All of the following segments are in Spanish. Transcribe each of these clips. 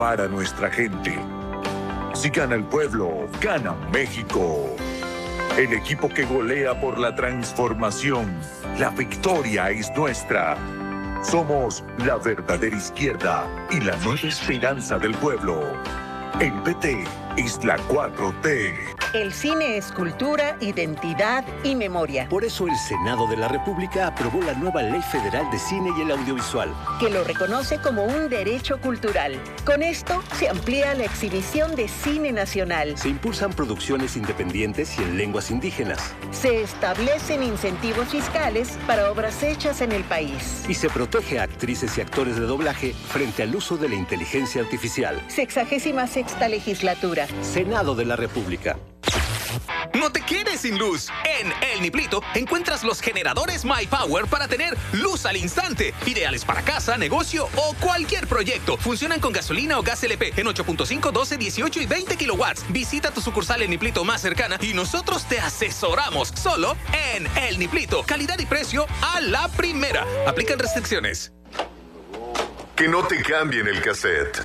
para nuestra gente. Si gana el pueblo, gana México. El equipo que golea por la transformación. La victoria es nuestra. Somos la verdadera izquierda y la nueva esperanza del pueblo. El PT es la 4T. El cine es cultura, identidad y memoria. Por eso el Senado de la República aprobó la nueva Ley Federal de Cine y el Audiovisual, que lo reconoce como un derecho cultural. Con esto se amplía la exhibición de cine nacional. Se impulsan producciones independientes y en lenguas indígenas. Se establecen incentivos fiscales para obras hechas en el país. Y se protege a actrices y actores de doblaje frente al uso de la inteligencia artificial. 66ª legislatura. Senado de la República. No te quedes sin luz. En El Niplito encuentras los generadores My Power para tener luz al instante. Ideales para casa, negocio o cualquier proyecto. Funcionan con gasolina o gas LP en 8.5, 12, 18 y 20 kilowatts. Visita tu sucursal El Niplito más cercana y nosotros te asesoramos. Solo en El Niplito. Calidad y precio a la primera. Aplican restricciones. Que no te cambien el cassette.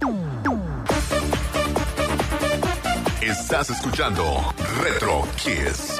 Estás escuchando Retro Kiss.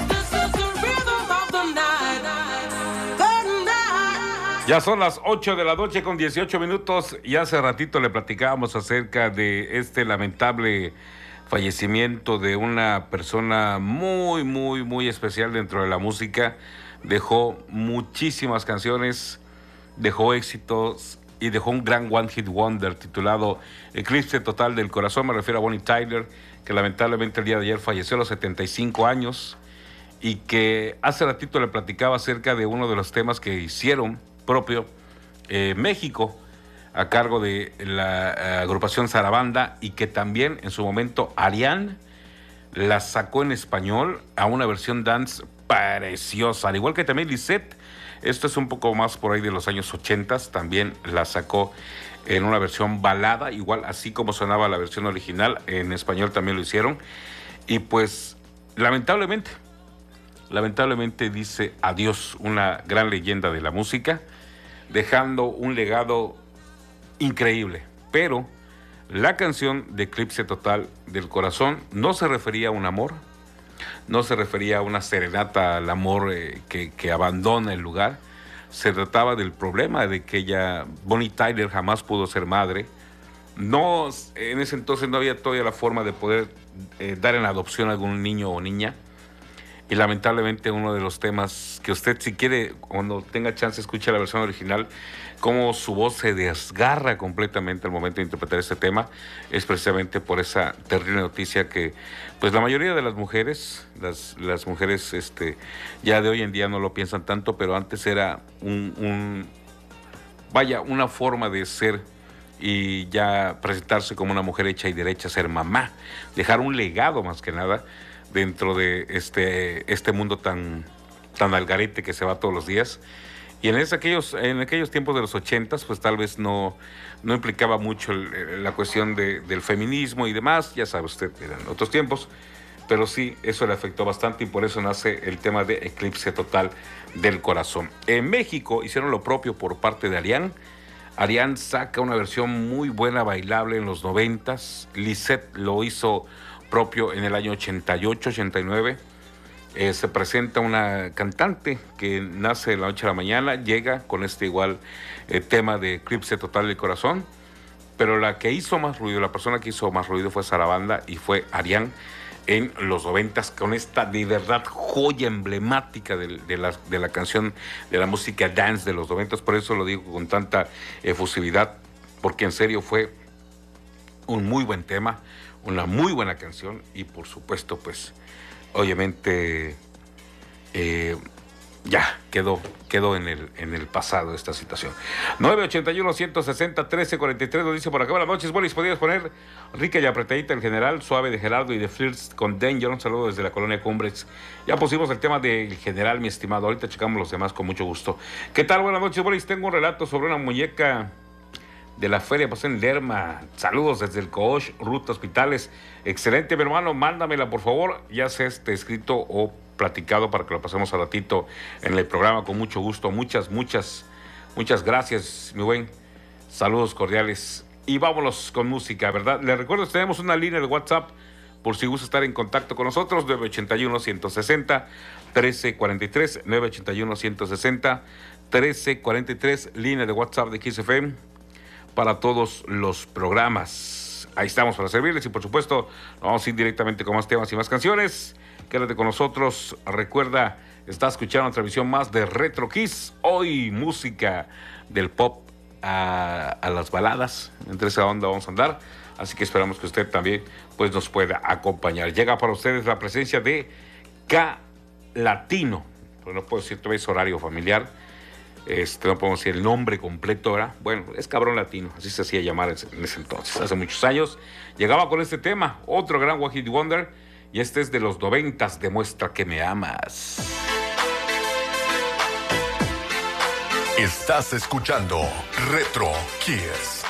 Ya son las 8 de la noche con 18 minutos y hace ratito le platicábamos acerca de este lamentable fallecimiento de una persona muy, muy, muy especial dentro de la música. Dejó muchísimas canciones, dejó éxitos y dejó un gran One Hit Wonder titulado Eclipse Total del Corazón. Me refiero a Bonnie Tyler, que lamentablemente el día de ayer falleció a los 75 años y que hace ratito le platicaba acerca de uno de los temas que hicieron propio México a cargo de la agrupación Zarabanda y que también en su momento Arián la sacó en español a una versión dance preciosa, al igual que también Lisette. Esto es un poco más por ahí de los años 80, también la sacó en una versión balada, igual así como sonaba la versión original, en español también lo hicieron. Y pues lamentablemente dice adiós una gran leyenda de la música, dejando un legado increíble. Pero la canción de Eclipse Total del Corazón no se refería a un amor, no se refería a una serenata al amor que abandona el lugar. Se trataba del problema de que ella, Bonnie Tyler, jamás pudo ser madre. No, en ese entonces no había todavía la forma de poder dar en adopción a algún niño o niña. Y lamentablemente uno de los temas que usted, si quiere, cuando tenga chance, escuche la versión original, cómo su voz se desgarra completamente al momento de interpretar este tema, es precisamente por esa terrible noticia que, pues la mayoría de las mujeres, las mujeres ya de hoy en día no lo piensan tanto, pero antes era una forma de ser y ya presentarse como una mujer hecha y derecha, ser mamá, dejar un legado más que nada dentro de este mundo tan al garete que se va todos los días. Y en aquellos tiempos de los 80s, pues tal vez no implicaba mucho la cuestión del feminismo y demás, ya sabe usted, eran otros tiempos, pero sí, eso le afectó bastante y por eso nace el tema de Eclipse Total del Corazón. En México hicieron lo propio por parte de Arián. Arián saca una versión muy buena, bailable en los 90s. Lisette lo hizo propio en el año 88, 89. Se presenta una cantante que nace de la noche a la mañana, llega con igual tema de Eclipse Total del Corazón, pero la persona que hizo más ruido fue Zarabanda y fue Arián en los 90s con esta de verdad joya emblemática de la canción, de la música dance de los 90s. Por eso lo digo con tanta efusividad, porque en serio fue un muy buen tema, una muy buena canción y por supuesto pues obviamente ya quedó en el pasado esta situación. 981-160-1343 nos dice por acá: buenas noches, Bolis, ¿podrías poner rica y apretadita en general, suave de Gerardo y de Flirts con Danger? Un saludo desde la colonia Cumbres. Ya pusimos el tema del general, mi estimado, ahorita checamos los demás con mucho gusto. ¿Qué tal? Buenas noches, Bolis, tengo un relato sobre una muñeca de la feria pasó en Lerma. Saludos desde el Coosh, Ruta Hospitales. Excelente, mi hermano, mándamela por favor, ya sea escrito o platicado para que lo pasemos a ratito en el programa con mucho gusto. Muchas gracias, mi buen. Saludos cordiales y vámonos con música, ¿verdad? Les recuerdo que tenemos una línea de WhatsApp por si gusta estar en contacto con nosotros, 981-160-1343, 981-160-1343, línea de WhatsApp de XFM para todos los programas. Ahí estamos para servirles y por supuesto vamos a ir directamente con más temas y más canciones. Quédate con nosotros, recuerda, está escuchando otra transmisión más de Retro Kiss, hoy música del pop a las baladas, entre esa onda vamos a andar. Así que esperamos que usted también pues, nos pueda acompañar. Llega para ustedes la presencia de K Latino. Pero no puedo decir todavía es horario familiar. No podemos decir el nombre completo, ¿verdad? Bueno, es Cabrón Latino. Así se hacía llamar en ese entonces. Hace muchos años. Llegaba con este tema. Otro gran One Hit Wonder. Y este es de los 90s. Demuestra que me amas. Estás escuchando Retro Kiss.